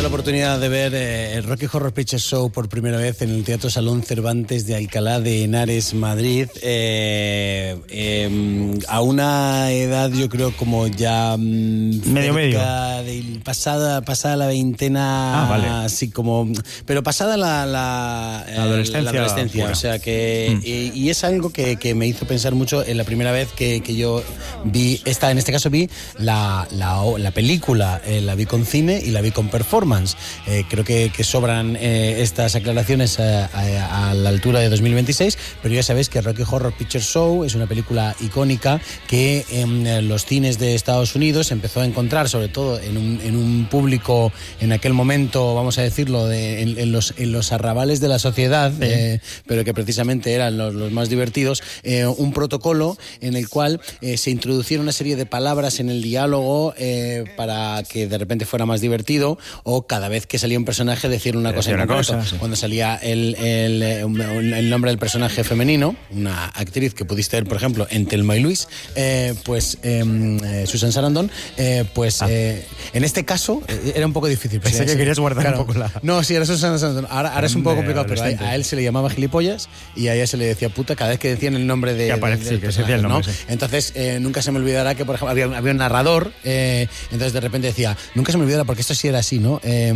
la oportunidad de ver el Rocky Horror Picture Show por primera vez en el Teatro Salón Cervantes de Alcalá de Henares, Madrid, a una edad yo creo como ya medio pasada la veintena, vale. así como, pero pasada la adolescencia, pura. o sea que y es algo que me hizo pensar mucho en la primera vez que yo vi en este caso vi la película, la vi con cine y la vi con performance. Creo que sobran estas aclaraciones a la altura de 2026, pero ya sabéis que Rocky Horror Picture Show es una película icónica que en los cines de Estados Unidos empezó a encontrar, sobre todo en un público en aquel momento, vamos a decirlo, en los arrabales de la sociedad, pero que precisamente eran los más divertidos, un protocolo en el cual se introducieron una serie de palabras en el diálogo para que de repente fuera más divertido, o cada vez que salía un personaje decir una cosa en concreto. Sí. Cuando salía el nombre del personaje femenino, una actriz que pudiste ver, por ejemplo, en Thelma y Luis, Susan Sarandon, en este caso era un poco difícil. Pensé que querías guardar un poco la... No, sí, era Susan Sarandon. Ahora es un poco complicado, pero a él se le llamaba gilipollas y a ella se le decía puta cada vez que decían el nombre del personaje, el nombre, ¿no? Sí. Entonces, nunca se me olvidará que, por ejemplo, había un narrador, entonces de repente decía, nunca se me olvidará porque esto sí era así, ¿no?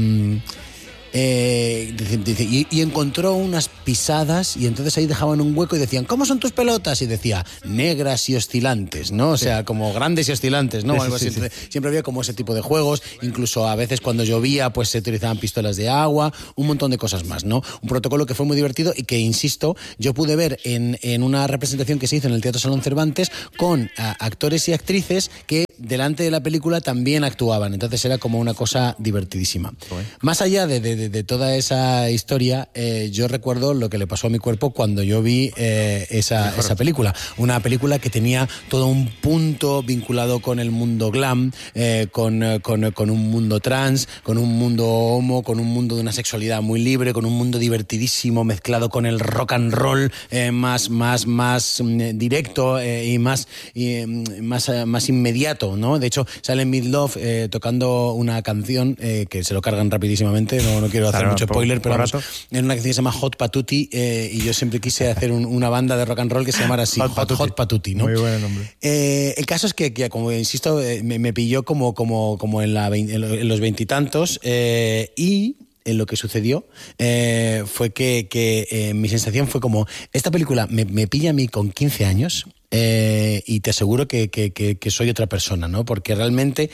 Y encontró unas pisadas y entonces ahí dejaban un hueco y decían, ¿cómo son tus pelotas? Y decía, negras y oscilantes, ¿no? O sea, como grandes y oscilantes, ¿no? Algo así. Siempre había como ese tipo de juegos, incluso a veces cuando llovía pues se utilizaban pistolas de agua, un montón de cosas más, ¿no? Un protocolo que fue muy divertido y que, insisto, yo pude ver en una representación que se hizo en el Teatro Salón Cervantes con actores y actrices que delante de la película también actuaban, entonces era como una cosa divertidísima. Más allá de toda esa historia, yo recuerdo lo que le pasó a mi cuerpo cuando yo vi esa película, una película que tenía todo un punto vinculado con el mundo glam, con un mundo trans, con un mundo homo, con un mundo de una sexualidad muy libre, con un mundo divertidísimo mezclado con el rock and roll más directo y más inmediato, ¿no? De hecho, sale Meatloaf tocando una canción que se lo cargan rapidísimamente, no quiero hacer mucho spoiler, pero vamos, en una canción que se llama Hot Patootie, y yo siempre quise hacer una banda de rock and roll que se llamara así, Hot Patootie, ¿no? Muy buen nombre. El caso es que como insisto, me pilló como en los veintitantos, y en lo que sucedió fue que mi sensación fue como, esta película me pilla a mí con 15 años, y te aseguro que soy otra persona, ¿no? Porque realmente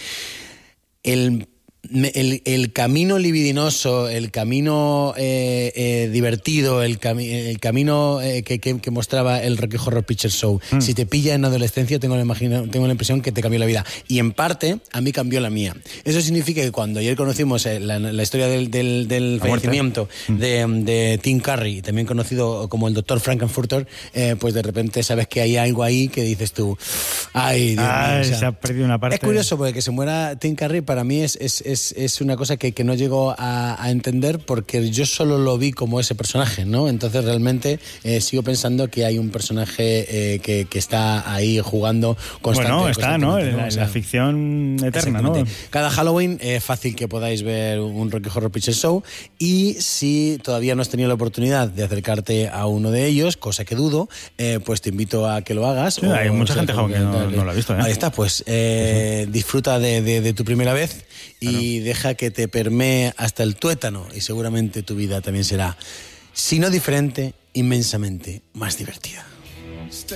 el camino libidinoso, el camino divertido, el camino que mostraba el Rocky Horror Picture Show, si te pilla en adolescencia, tengo la impresión que te cambió la vida. Y en parte, a mí cambió la mía. Eso significa que cuando ayer conocimos la historia del fallecimiento de Tim Curry, también conocido como el Dr. Frankenfurter, pues de repente sabes que hay algo ahí que dices tú, ay, Dios mío, o sea, se ha perdido una parte. Es curioso porque que se muera Tim Curry para mí es una cosa que no llego a entender, porque yo solo lo vi como ese personaje, ¿no? Entonces realmente sigo pensando que hay un personaje que está ahí jugando constantemente. ¿no? ¿no? O sea, la ficción eterna, ¿no? Cada Halloween es fácil que podáis ver un Rocky Horror Picture Show, y si todavía no has tenido la oportunidad de acercarte a uno de ellos, cosa que dudo, pues te invito a que lo hagas. Sí, hay mucha gente joven que no lo ha visto, ¿eh? Ahí está, pues disfruta de tu primera vez y deja que te permee hasta el tuétano, y seguramente tu vida también será, si no diferente, inmensamente más divertida.